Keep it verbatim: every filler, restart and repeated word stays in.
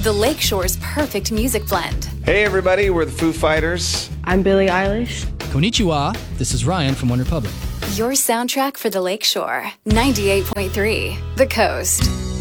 the Lakeshore's perfect music blend. Hey everybody, we're the Foo Fighters. I'm Billie Eilish. Konnichiwa, this is Ryan from OneRepublic. Your soundtrack for the Lakeshore, ninety-eight point three, The Coast.